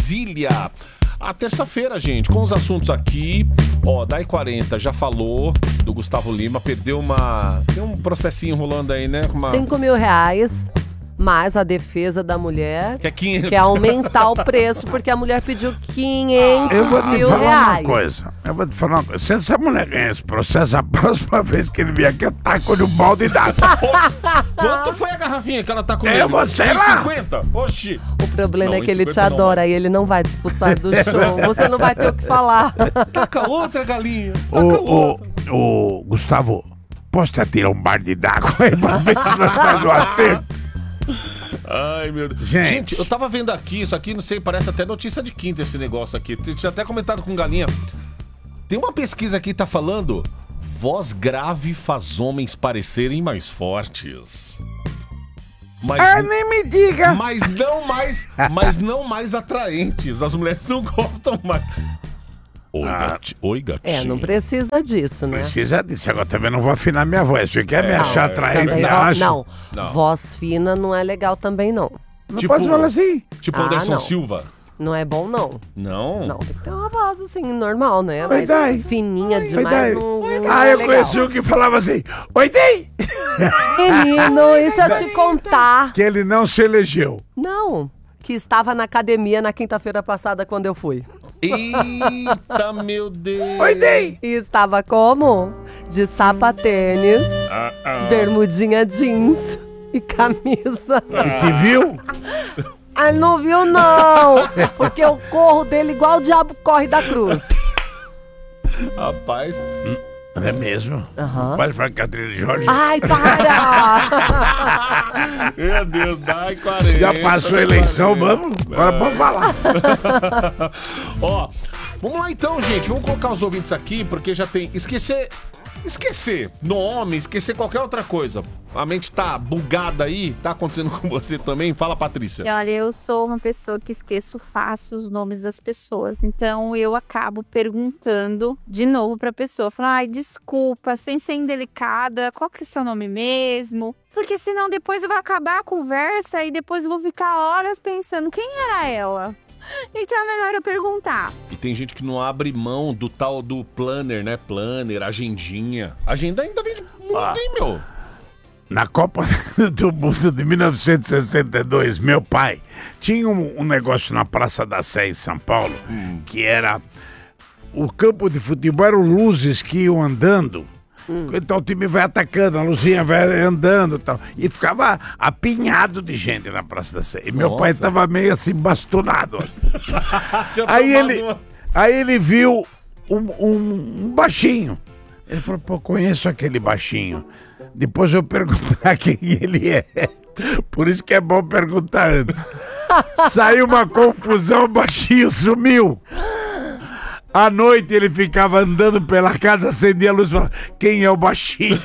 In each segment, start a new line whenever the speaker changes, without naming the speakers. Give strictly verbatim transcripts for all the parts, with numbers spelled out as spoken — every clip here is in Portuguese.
Brasília. A terça-feira, gente, com os assuntos aqui. Ó, Dai quarenta já falou do Gustavo Lima, perdeu uma... Tem um processinho rolando aí, né? Uma...
Cinco mil reais, mais a defesa da mulher,
que é quinhentos.
Quer aumentar o preço, porque a mulher pediu quinhentos
Eu vou te
mil
falar
reais.
uma coisa. Eu vou te falar uma coisa. Se essa mulher ganhar esse processo, a próxima vez que ele vier aqui, eu taco no balde d'água.
Quanto foi a garrafinha que ela tá com
Eu
ele?
vou sei lá.
cinquenta? Oxi.
O problema
Não,
é que ele te
cinquenta não,
adora e ele não vai te expulsar do show. Você não vai ter o que falar.
Taca outra galinha. Taca
Ô,
outra.
ô, ô, Gustavo, posso te atirar um balde d'água aí pra ver se nós fazemos um acerto?
Ai, meu Deus.
Gente.
Gente, eu tava vendo aqui, isso aqui, não sei, parece até notícia de quinta esse negócio aqui. Tinha até comentado com galinha. Tem uma pesquisa aqui que tá falando: voz grave faz homens parecerem mais fortes. Mas,
Ah, nem me diga.
mas não mais, mas não mais atraentes. As mulheres não gostam mais. Oi,
Ah.
gati... Oi gatinho.
É, não precisa disso, né?
Precisa disso. Agora também não vou afinar minha voz. Você quer me
É,
achar
é,
atraente?
Também,
Não,
vo-
acho.
não,
Não.
voz fina não é legal também, não.
Não
Tipo-
pode falar assim.
Tipo
Ah,
Anderson
não.
Silva.
Não é bom, não.
Não?
Não, tem que ter uma voz assim, normal, né?
Oi,
Mas
Dai.
fininha
Oi,
demais
Dai.
não, não
Ah,
é
eu
legal.
conheci um que falava assim: Oi, Dei!
Menino, e se eu te contar?
Que ele não se elegeu.
Não, que estava na academia na quinta-feira passada quando eu fui.
Eita, meu Deus.
Oi, Dei!
E estava como? De sapatênis,
Ah, ah.
bermudinha jeans e camisa.
E te viu?
Ah, não viu não, porque eu corro dele igual o diabo corre da cruz.
Rapaz.
É mesmo?
Aham.
Pode falar com a Catrina Jorge?
Ai, para!
Meu Deus, dai quarenta.
Já passou a eleição, vamos? Agora pode falar.
Ó, vamos lá então, gente. Vamos colocar os ouvintes aqui, porque já tem... Esquecer... Esquecer nome, esquecer qualquer outra coisa. A mente tá bugada aí. Tá acontecendo com você também? Fala, Patrícia.
E olha, eu sou uma pessoa que esqueço fácil os nomes das pessoas. Então eu acabo perguntando de novo pra pessoa. Falo, ai, desculpa, sem ser indelicada, qual que é seu nome mesmo? Porque senão depois vai acabar a conversa e depois eu vou ficar horas pensando quem era ela. Então é melhor eu perguntar.
E tem gente que não abre mão do tal do planner, né? Planner, agendinha. Agenda ainda vende muito,
Ah.
hein, meu?
Na Copa do Mundo de mil novecentos e sessenta e dois, meu pai tinha um, um negócio na Praça da Sé, em São Paulo, que era... O campo de futebol eram luzes que iam andando. Então o time vai atacando, a luzinha vai andando e tal. E ficava apinhado de gente na Praça da Sé. E meu
Nossa.
pai tava meio assim, bastonado.
Tinha
Aí
tomado
ele,
uma-
aí ele viu um, um- um baixinho. Ele falou, pô, conheço aquele baixinho. Depois eu perguntar quem ele é. Por isso que é bom perguntar antes. Saiu uma confusão, o baixinho sumiu. À noite ele ficava andando pela casa, acendia a luz e falava, quem é o baixinho?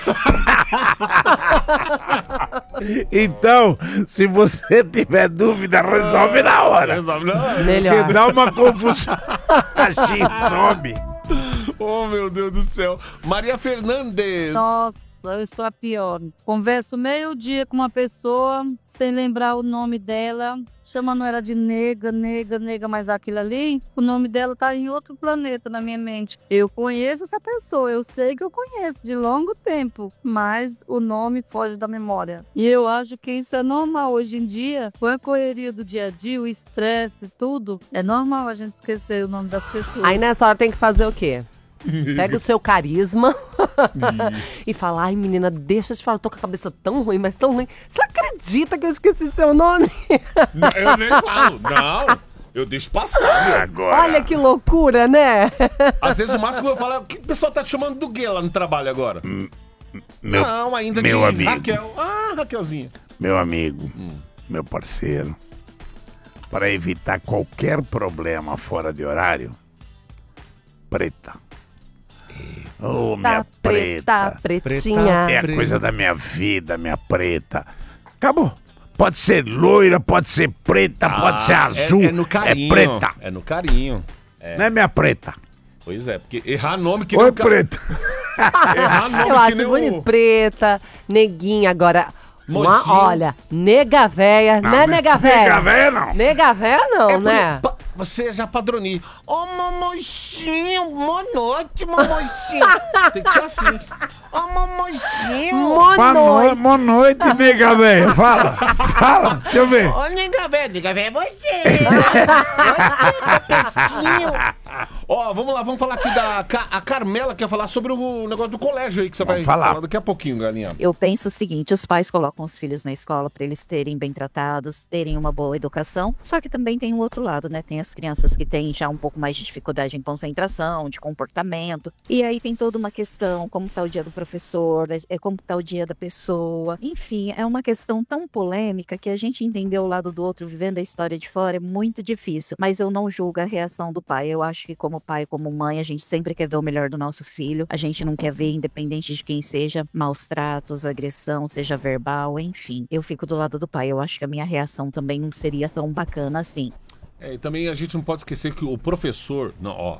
Então, se você tiver dúvida, resolve na hora.
Resolve, não?
Melhor.
Porque dá uma confusão. Baixinho sobe.
Oh, meu Deus do céu. Maria Fernandes.
Nossa, eu sou a pior. Converso meio dia com uma pessoa, sem lembrar o nome dela, chamando ela de nega, nega, nega, mas aquilo ali, o nome dela tá em outro planeta na minha mente. Eu conheço essa pessoa, eu sei que eu conheço de longo tempo, mas o nome foge da memória. E eu acho que isso é normal hoje em dia, com a correria do dia a dia, o estresse, tudo, é normal a gente esquecer o nome das pessoas.
Aí nessa hora tem que fazer o quê? Pega o seu carisma e fala, ai menina, deixa eu te falar, eu tô com a cabeça tão ruim, mas tão ruim. Você acredita que eu esqueci seu nome?
Não, eu nem falo. Não, eu deixo passar, meu.
Agora.
Olha que loucura, né?
Às vezes o máximo eu falo, o que o pessoal tá te chamando do quê lá no trabalho agora?
Meu,
Não, ainda
meu
de
amigo.
Raquel. Ah, Raquelzinha.
meu amigo, meu parceiro, para evitar qualquer problema fora de horário, preta. Oh, minha
Tá preta,
preta.
pretinha.
É a coisa da minha vida, minha preta. Acabou. Pode ser loira, pode ser preta, pode ser azul.
É, é no carinho.
É preta.
É no carinho. É.
Não é minha preta.
Pois é, porque errar nome que
Oi,
nem o ca-
preta.
Errar nome
Eu
que
acho
nem
bonito.
o...
Preta, neguinha. Agora, Uma,
Mocinho.
olha, nega véia, né, nega véia?
Nega véia, não.
Nega véia não,
É por-
né?
pa- Você já padroniza. Ô, mamocinho, boa noite, mamocinho. Tem que ser assim. Ô, mamocinho.
Boa
Boa
noite.
no- boa noite, nega véia. Fala, fala, deixa eu ver.
Ô, nega velho, nega velho é você. Ó, vamos lá, vamos falar aqui da... Ca- A Carmela quer falar sobre o negócio do colégio aí, que você vai
falar.
falar daqui a pouquinho, galinha.
Eu penso o seguinte, os pais colocam os filhos na escola para eles terem bem tratados, terem uma boa educação, só que também tem o outro lado, né? Tem as crianças que têm já um pouco mais de dificuldade em concentração, de comportamento, e aí tem toda uma questão, como tá o dia do professor, é como tá o dia da pessoa, enfim, é uma questão tão polêmica que a gente entender o lado do outro, vivendo a história de fora, é muito difícil, mas eu não julgo a reação do pai, eu acho que como pai, como mãe, a gente sempre quer ver o melhor do nosso filho, a gente não quer ver, independente de quem seja, maus tratos, agressão, seja verbal, enfim. Eu fico do lado do pai. Eu acho que a minha reação também não seria tão bacana assim.
É, e também a gente não pode esquecer que o professor... Não, ó,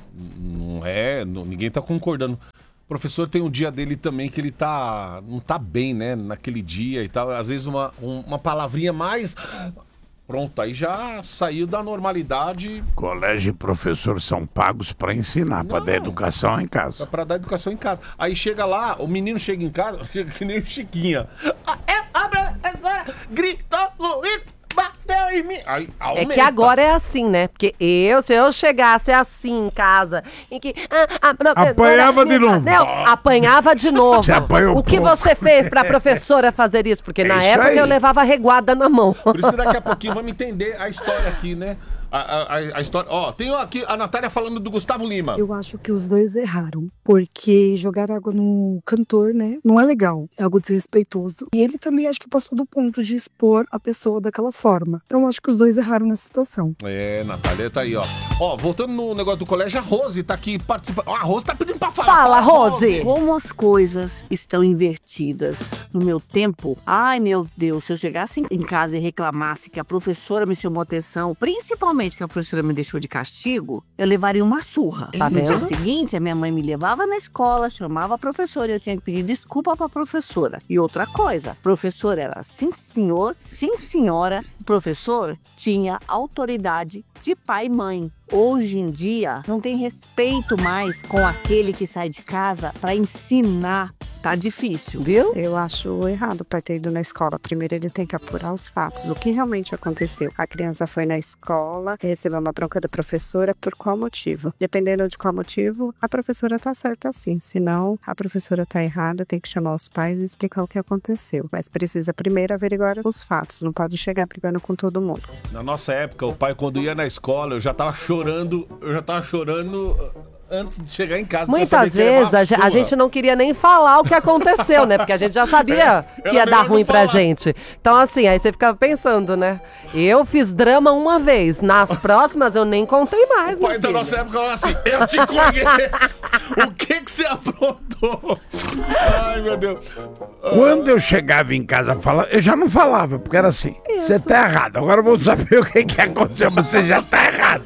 não é... não- ninguém tá concordando. O professor tem um dia dele também que ele tá... não tá bem, né? Naquele dia e tal. Às vezes uma, um- uma palavrinha mais... Pronto, aí já saiu da normalidade
Colégio e professor são pagos pra ensinar, pra
Não.
dar educação em casa.
pra dar educação em casa. Aí chega lá, o menino chega em casa, chega que nem o Chiquinha. Ah, é, abre agora, gritou, Luiz, bateu em mim. Aí
É
aumenta.
que agora é assim, né? Porque eu, se eu chegasse assim em casa, em que... ah, ah, professora,
Apanhava de novo.
Não, apanhava de novo.
Você apanhou
O que
pouco.
você fez pra professora fazer isso? Porque
É
na
isso
época
aí.
eu levava reguada na mão.
Por isso que daqui a pouquinho vamos entender a história aqui, né? A, a, a- a história. Ó, tem aqui a Natália falando do Gustavo Lima.
Eu acho que os dois erraram, porque jogar água no cantor, né, não é legal, é algo desrespeitoso. E ele também acho que passou do ponto de expor a pessoa daquela forma. Então eu acho que os dois erraram nessa situação.
É, Natália tá aí, ó. Ó, voltando no negócio do colégio, a Rose tá aqui participando. Ó, a Rose tá pedindo pra falar.
Fala, Rose.
Como as coisas estão invertidas no meu tempo, ai meu Deus, se eu chegasse em casa e reclamasse que a professora me chamou atenção, principalmente que a professora me deixou de castigo, eu levaria uma surra.
Tá
No dia
vendo?
seguinte, a minha mãe me levava na escola, chamava a professora e eu tinha que pedir desculpa pra professora. E outra coisa, professor era sim senhor, sim senhora, o professor tinha autoridade de pai e mãe. Hoje em dia, não tem respeito mais com aquele que sai de casa para ensinar. Tá difícil.
Viu?
Eu acho errado o pai ter ido na escola. Primeiro ele tem que apurar os fatos, o que realmente aconteceu. A criança foi na escola, recebeu uma bronca da professora, por qual motivo? Dependendo de qual motivo, a professora tá certa sim. Se não, a professora tá errada, tem que chamar os pais e explicar o que aconteceu. Mas precisa primeiro averiguar os fatos, não pode chegar brigando com todo mundo.
Na nossa época, o pai, quando ia na escola, eu já tava chorando. Eu já tava chorando uh, antes de chegar em casa. porque eu sabia
Muitas
que ia levar
vezes a, ge- a
surra.
gente não queria nem falar o que aconteceu, né? Porque a gente já sabia que ia
era
dar
melhor
ruim
não
pra
falar.
gente. Então, assim, aí você ficava pensando, né? Eu fiz drama uma vez. Nas próximas eu nem contei mais,
O pai
meu
da
filho.
nossa época era assim, eu te conheço. O que que você aprontou? Ai, meu Deus.
Quando eu chegava em casa falava, eu já não falava, porque era assim, você tá errado, agora vamos saber o que, que aconteceu, mas você já tá errado.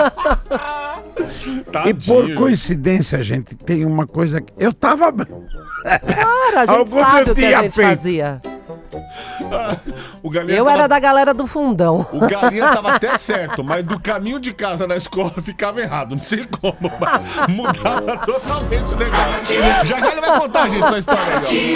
E por
Tadinho.
coincidência, gente, tem uma coisa que eu tava...
Claro, a gente
Algum
sabe
eu
o que a
tinha
gente
feito.
fazia.
O Galinha
Eu
tava-
era da galera do fundão.
O Galinha tava até certo, mas do caminho de casa na escola ficava errado. Não sei como, mas mudava totalmente o negócio. Já já ele vai contar, gente, essa história aí, ó.